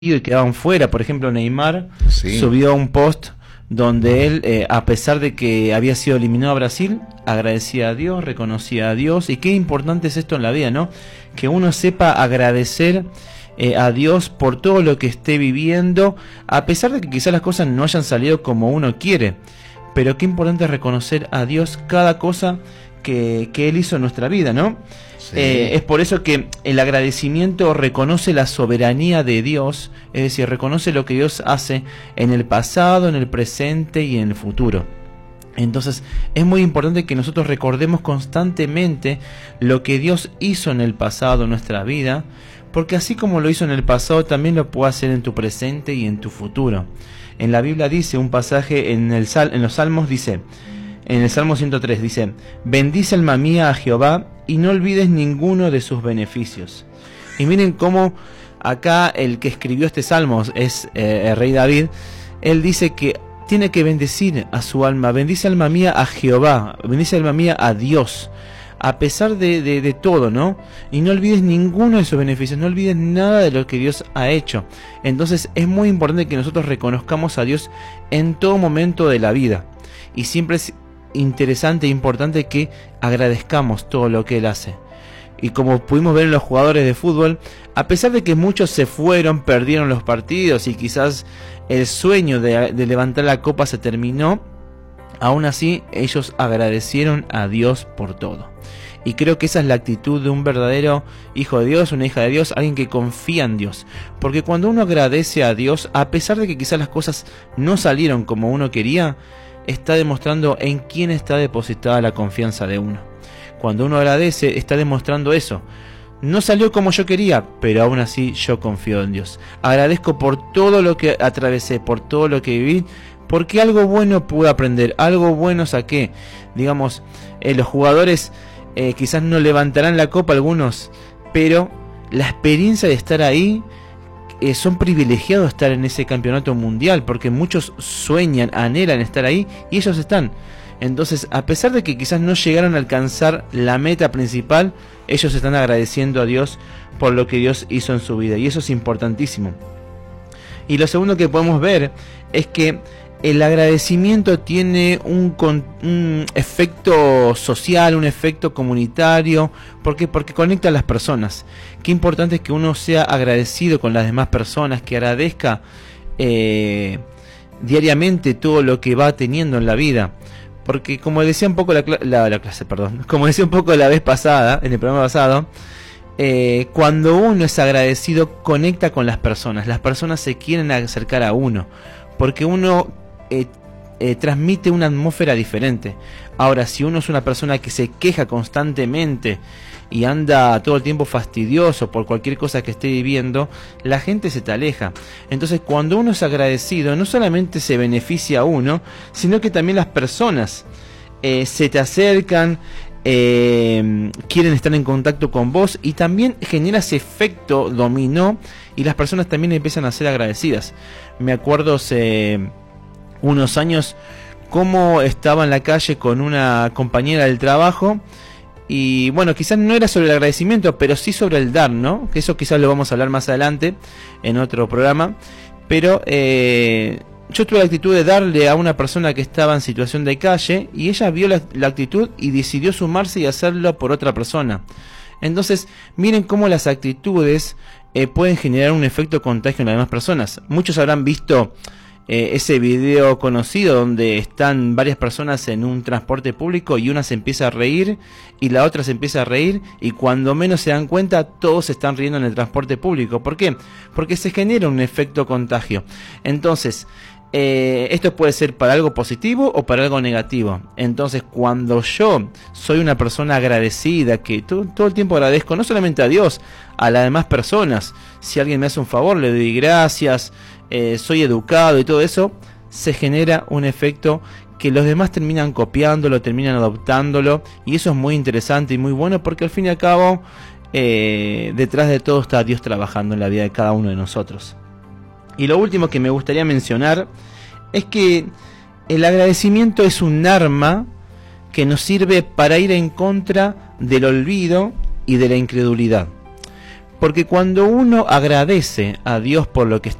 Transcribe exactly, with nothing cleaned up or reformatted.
y quedaban fuera. Por ejemplo, Neymar Sí. subió un post donde él, eh, a pesar de que había sido eliminado a Brasil, agradecía a Dios, reconocía a Dios. Y qué importante es esto en la vida, ¿no? Que uno sepa agradecer eh, a Dios por todo lo que esté viviendo, a pesar de que quizás las cosas no hayan salido como uno quiere. Pero qué importante es reconocer a Dios cada cosa que, que Él hizo en nuestra vida, ¿no? Sí. Eh, es por eso que el agradecimiento reconoce la soberanía de Dios, es decir, reconoce lo que Dios hace en el pasado, en el presente y en el futuro. Entonces es muy importante que nosotros recordemos constantemente lo que Dios hizo en el pasado en nuestra vida, porque así como lo hizo en el pasado, también lo puede hacer en tu presente y en tu futuro. En la Biblia dice, un pasaje en, el sal, en los Salmos dice, en el Salmo ciento tres dice: bendice alma mía a Jehová y no olvides ninguno de sus beneficios. Y miren cómo acá el que escribió este Salmo es eh, el rey David. Él dice que tiene que bendecir a su alma. Bendice alma mía a Jehová, bendice alma mía a Dios, a pesar de, de, de todo, ¿no? Y no olvides ninguno de sus beneficios, no olvides nada de lo que Dios ha hecho. Entonces es muy importante que nosotros reconozcamos a Dios en todo momento de la vida. Y siempre es interesante e importante que agradezcamos todo lo que Él hace. Y como pudimos ver en los jugadores de fútbol, a pesar de que muchos se fueron, perdieron los partidos y quizás el sueño de, de levantar la copa se terminó, aún así ellos agradecieron a Dios por todo. Y creo que esa es la actitud de un verdadero hijo de Dios, una hija de Dios, alguien que confía en Dios. Porque cuando uno agradece a Dios, a pesar de que quizás las cosas no salieron como uno quería, está demostrando en quién está depositada la confianza de uno. Cuando uno agradece, está demostrando eso. No salió como yo quería, pero aún así yo confío en Dios. Agradezco por todo lo que atravesé, por todo lo que viví, porque algo bueno pude aprender, algo bueno saqué. Digamos, eh, los jugadores eh, quizás no levantarán la copa algunos, pero la experiencia de estar ahí, Eh, son privilegiados estar en ese campeonato mundial, porque muchos sueñan, anhelan estar ahí y ellos están. Entonces, a pesar de que quizás no llegaron a alcanzar la meta principal, ellos están agradeciendo a Dios por lo que Dios hizo en su vida, y eso es importantísimo. Y lo segundo que podemos ver es que el agradecimiento tiene un, un efecto social, un efecto comunitario. ¿Por qué? Porque conecta a las personas. Qué importante es que uno sea agradecido con las demás personas, que agradezca eh, diariamente todo lo que va teniendo en la vida. Porque como decía un poco la, la, la clase, perdón, como decía un poco la vez pasada, en el programa pasado, eh, cuando uno es agradecido, conecta con las personas. Las personas se quieren acercar a uno, porque uno Eh, eh, transmite una atmósfera diferente. Ahora, si uno es una persona que se queja constantemente y anda todo el tiempo fastidioso por cualquier cosa que esté viviendo, la gente se te aleja. Entonces, cuando uno es agradecido, no solamente se beneficia a uno, sino que también las personas eh, se te acercan, eh, quieren estar en contacto con vos, y también genera ese efecto dominó y las personas también empiezan a ser agradecidas. Me acuerdo se unos años cómo estaba en la calle con una compañera del trabajo, y bueno, quizás no era sobre el agradecimiento, pero sí sobre el dar, ¿no? Que eso quizás lo vamos a hablar más adelante en otro programa. Pero eh, yo tuve la actitud de darle a una persona que estaba en situación de calle, y ella vio la, la actitud y decidió sumarse y hacerlo por otra persona. Entonces, miren cómo las actitudes eh, pueden generar un efecto contagio en las demás personas. Muchos habrán visto Eh, ese video conocido donde están varias personas en un transporte público y una se empieza a reír y la otra se empieza a reír, y cuando menos se dan cuenta todos se están riendo en el transporte público. ¿Por qué? Porque se genera un efecto contagio. Entonces, eh, esto puede ser para algo positivo o para algo negativo. Entonces, cuando yo soy una persona agradecida, que todo, todo el tiempo agradezco no solamente a Dios, a las demás personas. Si alguien me hace un favor, le doy gracias, eh, soy educado y todo eso, se genera un efecto que los demás terminan copiándolo, terminan adoptándolo, y eso es muy interesante y muy bueno, porque al fin y al cabo eh, detrás de todo está Dios trabajando en la vida de cada uno de nosotros. Y lo último que me gustaría mencionar es que el agradecimiento es un arma que nos sirve para ir en contra del olvido y de la incredulidad. Porque cuando uno agradece a Dios por lo que